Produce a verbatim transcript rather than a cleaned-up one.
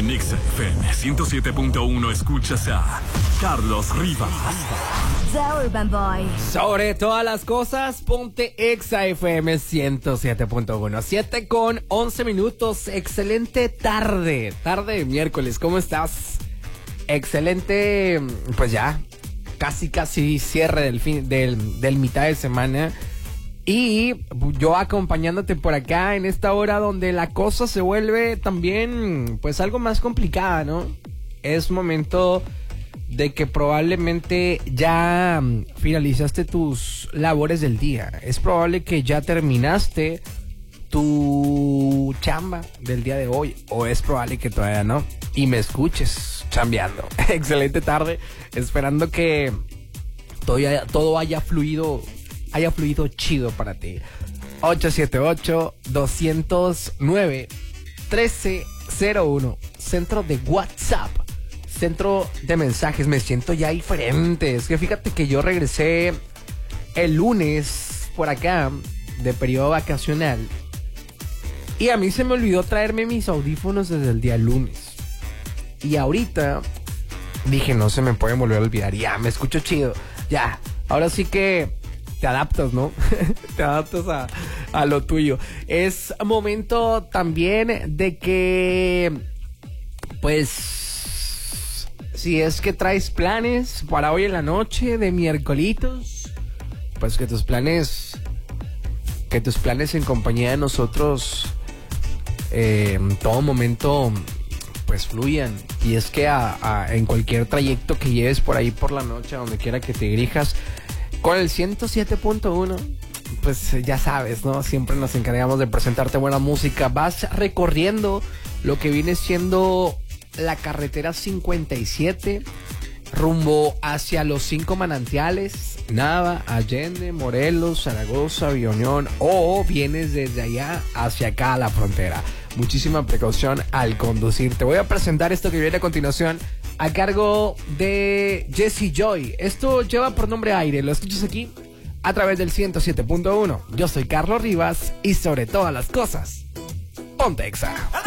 En Exa F M ciento siete punto uno escuchas a Carlos Rivas. The Urban Boy. Sobre todas las cosas, ponte Exa F M ciento siete punto uno. siete con once minutos. Excelente tarde. Tarde de miércoles. ¿Cómo estás? Excelente. Pues ya. Casi, casi cierre del fin, del, del mitad de semana. Y yo acompañándote por acá en esta hora donde la cosa se vuelve también pues algo más complicada, ¿no? Es momento de que probablemente ya finalizaste tus labores del día. Es probable que ya terminaste tu chamba del día de hoy. O es probable que todavía no. Y me escuches chambeando. Excelente tarde. Esperando que todo haya, todo haya fluido haya fluido chido para ti. ocho siete ocho, dos cero nueve, uno tres cero uno. Centro de WhatsApp. Centro de mensajes. Me siento ya diferente. Es que fíjate que yo regresé el lunes por acá de periodo vacacional. Y a mí se me olvidó traerme mis audífonos desde el día lunes. Y ahorita dije, no se me puede volver a olvidar. Ya, me escucho chido. Ya, ahora sí que te adaptas, ¿no? Te adaptas a, a lo tuyo. Es momento también de que, pues, si es que traes planes para hoy en la noche de miércolitos, pues que tus planes, que tus planes en compañía de nosotros, eh, en todo momento, pues fluyan. Y es que a, a, en cualquier trayecto que lleves por ahí por la noche, a donde quiera que te dirijas, con el ciento siete punto uno, pues ya sabes, ¿no? Siempre nos encargamos de presentarte buena música. Vas recorriendo lo que viene siendo la carretera cincuenta y siete, rumbo hacia los cinco manantiales, Nava, Allende, Morelos, Zaragoza, Villonión, o vienes desde allá hacia acá a la frontera. Muchísima precaución al conducir. Te voy a presentar esto que viene a continuación a cargo de Jesse Joy. Esto lleva por nombre Aire. Lo escuchas aquí a través del ciento siete punto uno. Yo soy Carlos Rivas y sobre todas las cosas, ponte Exa.